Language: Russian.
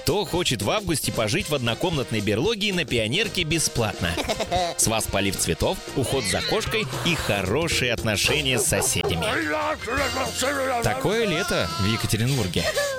Кто хочет в августе пожить в однокомнатной берлоге на Пионерке бесплатно? С вас полив цветов, уход за кошкой и хорошие отношения с соседями. Такое лето в Екатеринбурге.